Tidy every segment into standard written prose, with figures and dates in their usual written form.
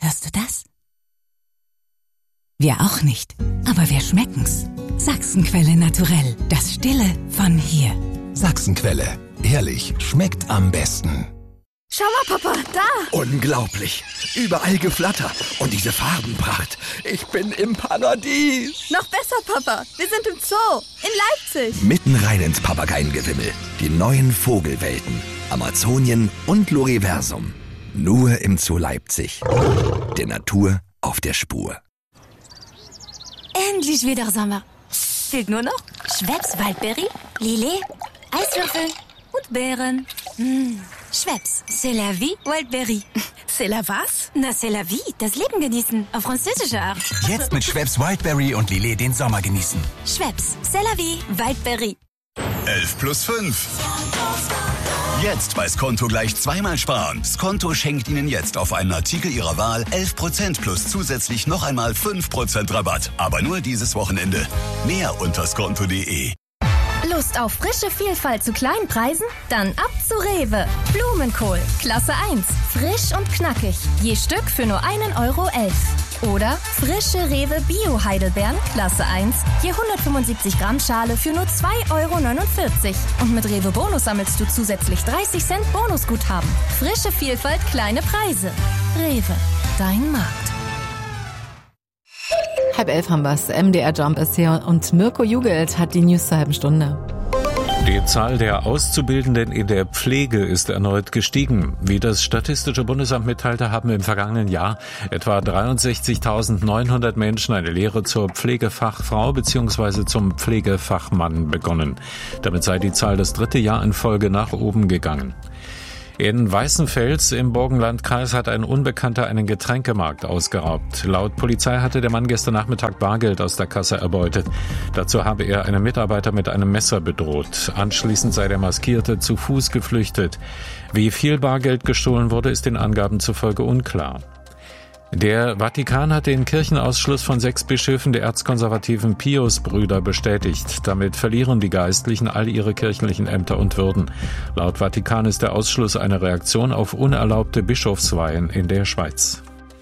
Hörst du das? Wir auch nicht, aber wir schmecken's. Sachsenquelle naturell, das Stille von hier. Sachsenquelle, ehrlich, schmeckt am besten. Schau mal, Papa, da! Unglaublich, überall Geflatter und diese Farbenpracht. Ich bin im Paradies. Noch besser, Papa, wir sind im Zoo, in Leipzig. Mitten rein ins Papageiengewimmel, die neuen Vogelwelten, Amazonien und Loriversum. Nur im Zoo Leipzig, der Natur auf der Spur. Endlich wieder Sommer. Fehlt nur noch Schweppes Waldberry, Lillet, Eiswürfel und Beeren. Schweppes, c'est la vie, Waldberry. C'est la was? Na, c'est la vie, das Leben genießen, auf französische Art. Jetzt mit Schweppes Wildberry und Lillet den Sommer genießen. Schweppes, c'est la vie, Waldberry. 11 plus 5. Jetzt bei Skonto gleich zweimal sparen. Skonto schenkt Ihnen jetzt auf einen Artikel Ihrer Wahl 11% plus zusätzlich noch einmal 5% Rabatt. Aber nur dieses Wochenende. Mehr unter skonto.de. Lust auf frische Vielfalt zu kleinen Preisen? Dann ab zu Rewe. Blumenkohl, Klasse 1. Frisch und knackig. Je Stück für nur 1,11 €. Oder frische Rewe Bio-Heidelbeeren, Klasse 1. Je 175 Gramm Schale für nur 2,49 €. Und mit Rewe Bonus sammelst du zusätzlich 30 Cent Bonusguthaben. Frische Vielfalt, kleine Preise. Rewe, dein Markt. 10:30 haben wir's. MDR Jump ist hier und Mirko Jugelt hat die News zur halben Stunde. Die Zahl der Auszubildenden in der Pflege ist erneut gestiegen. Wie das Statistische Bundesamt mitteilte, haben im vergangenen Jahr etwa 63.900 Menschen eine Lehre zur Pflegefachfrau bzw. zum Pflegefachmann begonnen. Damit sei die Zahl das 3. Jahr in Folge nach oben gegangen. In Weißenfels im Burgenlandkreis hat ein Unbekannter einen Getränkemarkt ausgeraubt. Laut Polizei hatte der Mann gestern Nachmittag Bargeld aus der Kasse erbeutet. Dazu habe er einen Mitarbeiter mit einem Messer bedroht. Anschließend sei der Maskierte zu Fuß geflüchtet. Wie viel Bargeld gestohlen wurde, ist den Angaben zufolge unklar. Der Vatikan hat den Kirchenausschluss von 6 Bischöfen der erzkonservativen Pius-Brüder bestätigt. Damit verlieren die Geistlichen all ihre kirchlichen Ämter und Würden. Laut Vatikan ist der Ausschluss eine Reaktion auf unerlaubte Bischofsweihen in der Schweiz.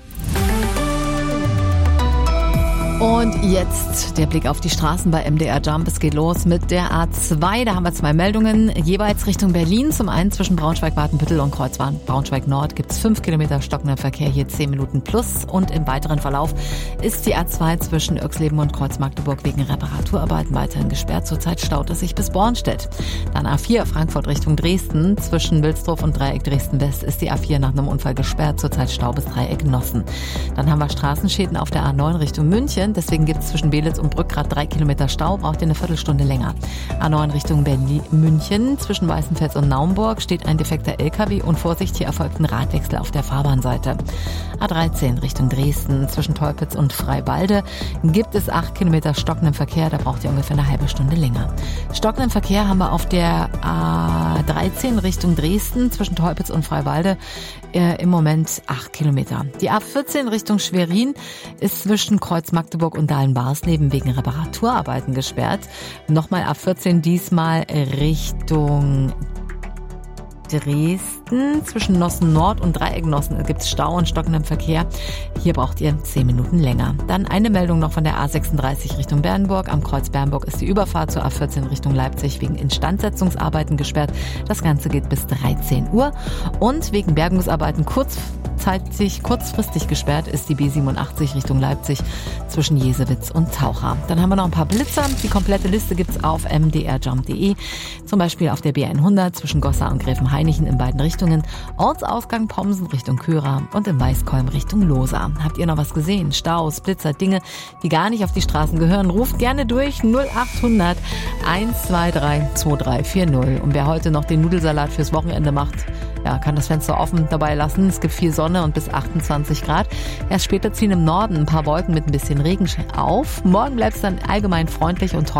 Und jetzt der Blick auf die Straßen bei MDR Jump. Es geht los mit der A2. Da haben wir 2 Meldungen, jeweils Richtung Berlin. Zum einen zwischen Braunschweig-Watenbüttel und Kreuzbahn Braunschweig-Nord gibt es 5 Kilometer stockender Verkehr, hier 10 Minuten plus. Und im weiteren Verlauf ist die A2 zwischen Oechsleben und Kreuz-Magdeburg wegen Reparaturarbeiten weiterhin gesperrt. Zurzeit staut es sich bis Bornstedt. Dann A4 Frankfurt Richtung Dresden. Zwischen Wilsdorf und Dreieck Dresden-West ist die A4 nach einem Unfall gesperrt. Zurzeit Stau bis Dreieck Nossen. Dann haben wir Straßenschäden auf der A9 Richtung München. Deswegen gibt es zwischen Belitz und Brück gerade 3 Kilometer Stau, braucht ihr eine Viertelstunde länger. A9 Richtung Berlin-München. Zwischen Weißenfels und Naumburg steht ein defekter LKW und Vorsicht, hier erfolgt ein Radwechsel auf der Fahrbahnseite. A13 Richtung Dresden. Zwischen Teupitz und Freiwalde gibt es 8 Kilometer stockenden Verkehr, da braucht ihr ungefähr eine halbe Stunde länger. Stockenden Verkehr haben wir auf der A13 Richtung Dresden. Zwischen Teupitz und Freiwalde im Moment 8 Kilometer. Die A14 Richtung Schwerin ist zwischen Kreuz Magdeburg und Dahlen-Barsleben wegen Reparaturarbeiten gesperrt. Nochmal A14, diesmal Richtung Dresden. Zwischen Nossen Nord und Dreieck Nossen gibt es Stau und stockenden Verkehr. Hier braucht ihr 10 Minuten länger. Dann eine Meldung noch von der A36 Richtung Bernburg. Am Kreuz Bernburg ist die Überfahrt zur A14 Richtung Leipzig wegen Instandsetzungsarbeiten gesperrt. Das Ganze geht bis 13 Uhr. Und wegen Bergungsarbeiten kurzfristig gesperrt ist die B87 Richtung Leipzig zwischen Jesewitz und Taucher. Dann haben wir noch ein paar Blitzer. Die komplette Liste gibt's auf mdrjump.de. Zum Beispiel auf der B100 zwischen Goslar und Gräfenhainichen in beiden Richtungen. Ortsausgang Pomsen Richtung Köra und im Weißkolm Richtung Losa. Habt ihr noch was gesehen? Staus, Blitzer, Dinge, die gar nicht auf die Straßen gehören? Ruft gerne durch 0800 123 2340. Und wer heute noch den Nudelsalat fürs Wochenende macht, ja, kann das Fenster offen dabei lassen. Es gibt viel Sonne und bis 28 Grad. Erst später ziehen im Norden ein paar Wolken mit ein bisschen Regen auf. Morgen bleibt es dann allgemein freundlich und trocken.